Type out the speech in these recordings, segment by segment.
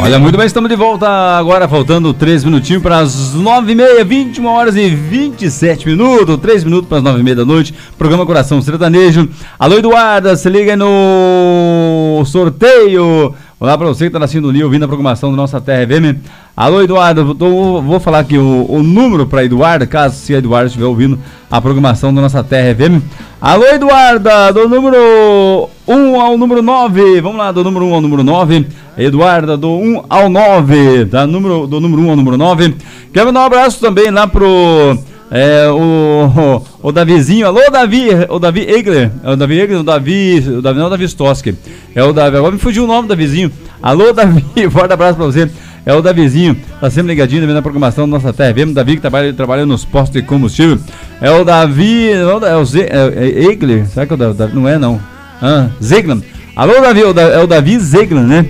Olha, muito bem, estamos de volta agora, faltando 3 minutinhos para as 9h30, 21 horas e 27 minutos, 3 minutos para as 9h30 da noite, programa Coração Sertanejo. Alô, Eduarda, se liga aí no sorteio. Olá para você que está na sintonia, ouvindo a programação da nossa Terra FM. Alô, Eduarda, vou falar aqui o número para Eduarda, caso se a Eduarda estiver ouvindo a programação da nossa Terra FM. Alô, Eduarda, do número 1 ao número 9, vamos lá, do número 1 ao número 9, Eduarda, do 1 ao 9, tá? Do número 1 ao número 9. Quero mandar um abraço também lá pro o Davizinho. Alô, Davi, o Davi Egler, o Davi Stoski, é o Davi, agora me fugiu o nome do Davizinho. Alô, Davi, forte abraço pra você. É o Davizinho, tá sempre ligadinho também na programação da nossa Terra. Vemos o Davi que trabalha nos postos de combustível. É o Davi, Egler, será que é o Davi? Não é não. Zeglan. Alô, Davi, é o Davi Zeglan, né?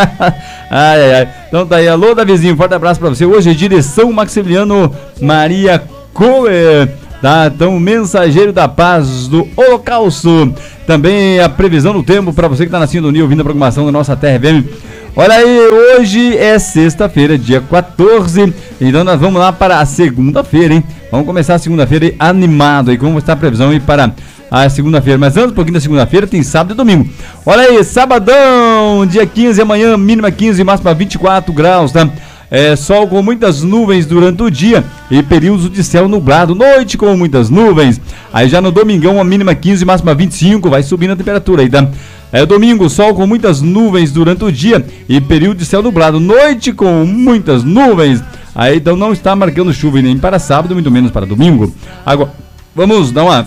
Ai. Então tá aí, alô, Davizinho, forte abraço pra você. Hoje é direção Maximiliano Maria Coe, tá? Então, mensageiro da paz do Holocausto. Também a previsão do tempo pra você que tá na sintonia ouvindo a programação da nossa Terra FM. Olha aí, hoje é sexta-feira, dia 14, então nós vamos lá para a segunda-feira, hein? Vamos começar a segunda-feira animado aí, como está a previsão aí para a segunda-feira. Mas antes um pouquinho da segunda-feira, tem sábado e domingo. Olha aí, sabadão, dia 15, amanhã, mínima 15, máxima 24 graus, tá? Sol com muitas nuvens durante o dia e períodos de céu nublado, noite com muitas nuvens. Aí já no domingão, a mínima 15, máxima 25, vai subindo a temperatura aí, tá? Domingo, sol com muitas nuvens durante o dia e período de céu nublado, noite com muitas nuvens. Aí então não está marcando chuva nem para sábado, muito menos para domingo. Agora, vamos dar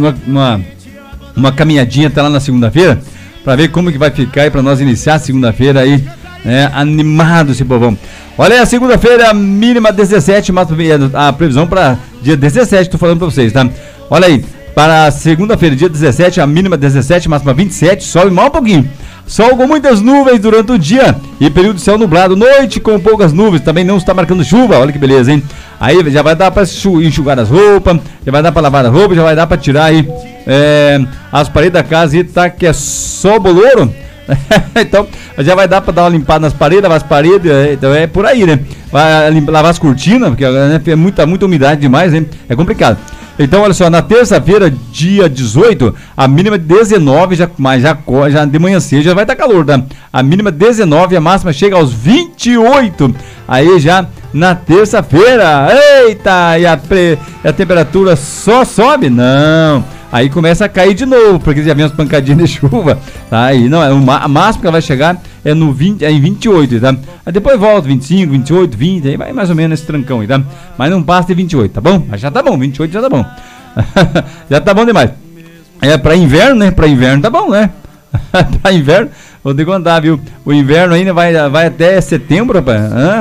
uma caminhadinha até lá na segunda-feira, para ver como que vai ficar aí para nós iniciar a segunda-feira aí, animado esse povão. Olha aí, a segunda-feira, mínima 17, a previsão para dia 17, tô falando para vocês, tá? Olha aí. Para segunda-feira, dia 17, a mínima 17, máxima 27, sobe mal um pouquinho. Sol com muitas nuvens durante o dia e período de céu nublado, noite com poucas nuvens, também não está marcando chuva, olha que beleza, hein? Aí já vai dar para enxugar as roupas, já vai dar para lavar as roupas, já vai dar para tirar aí as paredes da casa e tá que é só bolouro. Então já vai dar para dar uma limpada nas paredes, lavar as paredes, então é por aí, né? Vai lavar as cortinas, porque é muita umidade demais, hein? É complicado. Então, olha só, na terça-feira, dia 18, a mínima 19, já de manhã cedo já vai estar calor, tá? A mínima 19, a máxima chega aos 28. Aí já na terça-feira, eita, e a temperatura só sobe? Não, aí começa a cair de novo, porque já vem as pancadinhas de chuva, tá? Aí não, a máxima que ela vai chegar em 28, tá? Aí depois volta 25, 28, 20, aí vai mais ou menos esse trancão aí, tá? Mas não passa de 28, tá bom? Mas já tá bom, 28 já tá bom. Já tá bom demais. Pra inverno, né? Pra inverno tá bom, né? Pra inverno, vou te contar, viu? O inverno ainda vai até setembro, rapaz.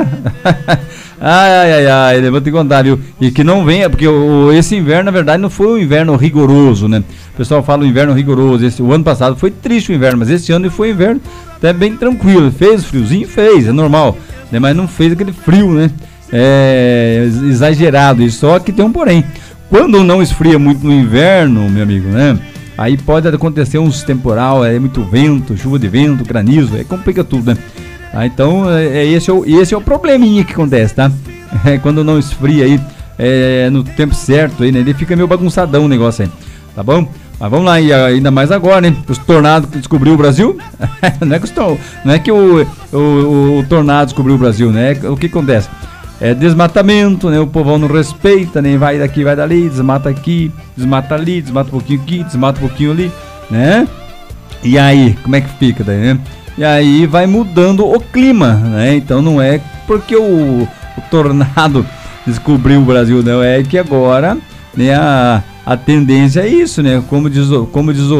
Ai, vou te contar, viu? E que não venha, porque esse inverno, na verdade, não foi um inverno rigoroso, né? O pessoal fala o inverno rigoroso. O ano passado foi triste o inverno, mas esse ano foi um inverno até bem tranquilo. Fez friozinho? Fez, é normal, né? Mas não fez aquele frio, né? Exagerado. E só que tem um porém. Quando não esfria muito no inverno, meu amigo, né? Aí pode acontecer uns temporal, muito vento, chuva de vento, granizo, complica tudo, né? Então, esse é o probleminha que acontece, tá? Quando não esfria aí, no tempo certo aí, né? Ele fica meio bagunçadão o negócio aí, tá bom? Mas vamos lá, e ainda mais agora, né? Os tornados que descobriu o Brasil, não é que o tornado descobriu o Brasil, né? O que acontece? Desmatamento, né? O povão não respeita, nem vai daqui, vai dali, desmata aqui, desmata ali, desmata um pouquinho aqui, desmata um pouquinho ali, né? E aí, como é que fica daí, né? E aí vai mudando o clima, né? Então não é porque o tornado descobriu o Brasil, não, é que agora, né, a tendência é isso, né? Como diz o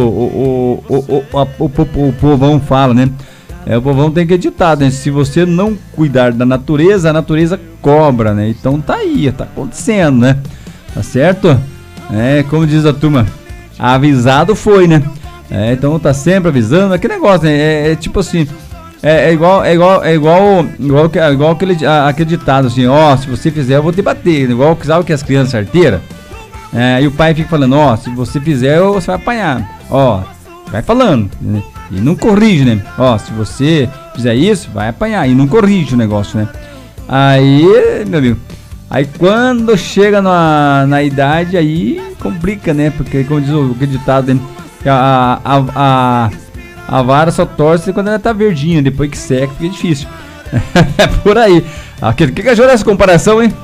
povão fala, né? O povão tem que editar, né? Se você não cuidar da natureza, a natureza cobra, né? Então tá aí, tá acontecendo, né? Tá certo? Como diz a turma, avisado foi, né? Então tá sempre avisando, aquele negócio, né? Tipo assim, igual aquele ditado assim, se você fizer eu vou te bater, igual que as crianças arteiras, e o pai fica falando, se você fizer você vai apanhar, vai falando, né? E não corrige, né? Ó, se você fizer isso, vai apanhar. E não corrige o negócio, né? Aí, meu amigo, aí quando chega na idade, aí complica, né? Porque, como diz o ditado, né? A vara só torce quando ela tá verdinha, depois que seca fica difícil. É por aí. O que achou dessa comparação, hein?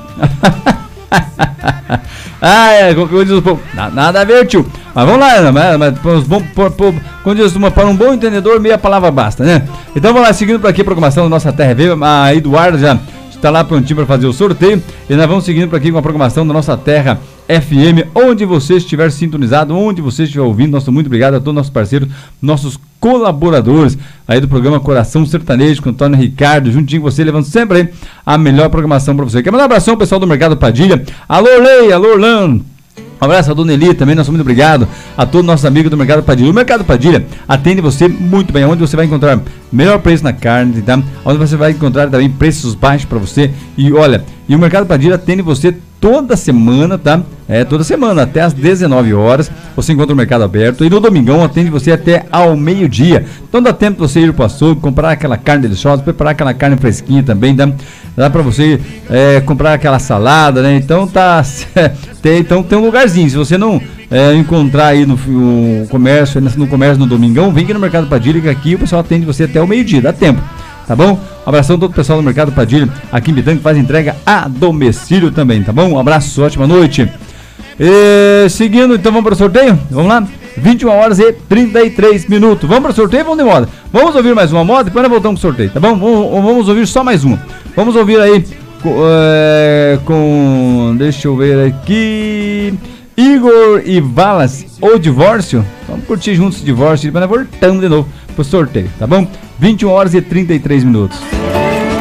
Como diz o povo, nada a ver, tio. Mas vamos lá, como diz para um bom entendedor, meia palavra basta, né? Então vamos lá, seguindo por aqui a programação da Nossa Terra Viva. A Eduardo já está lá prontinho para fazer o sorteio. E nós vamos seguindo por aqui com a programação da Nossa Terra FM, onde você estiver sintonizado, onde você estiver ouvindo. Nosso muito obrigado a todos nossos parceiros, nossos colaboradores aí do programa Coração Sertanejo, com o Antônio Ricardo, juntinho com você, levando sempre aí a melhor programação para você. Quer mandar um abração ao pessoal do Mercado Padilha? Alô, Lei, alô, Orlando. Um abraço a Dona Eli também, nosso muito obrigado a todos nossos amigos do Mercado Padilha. O Mercado Padilha atende você muito bem, onde você vai encontrar melhor preço na carne, tá? Onde você vai encontrar também preços baixos para você. E olha, e o Mercado Padilha atende você toda semana, tá? Toda semana, até às 19 horas, você encontra o mercado aberto. E no domingão atende você até ao meio-dia. Então dá tempo de você ir pro açougue, comprar aquela carne deliciosa, preparar aquela carne fresquinha também, dá pra você comprar aquela salada, né? Então então tem um lugarzinho. Se você não encontrar aí no comércio no domingão, vem aqui no Mercado Padilha, que aqui o pessoal atende você até o meio-dia, dá tempo. Tá bom? Um abração a todo o pessoal do Mercado Padilha, aqui em Bitanga, que faz entrega a domicílio também, tá bom? Um abraço, ótima noite. Seguindo, então vamos para o sorteio? Vamos lá? 21 horas e 33 minutos. Vamos para o sorteio, vamos de moda. Vamos ouvir mais uma moda, depois nós voltamos com o sorteio, tá bom? Vamos ouvir só mais uma. Vamos ouvir aí deixa eu ver aqui, Igor e Valas, o divórcio. Vamos curtir juntos o divórcio, depois nós voltamos de novo pro sorteio, tá bom? 21 horas e 33 minutos.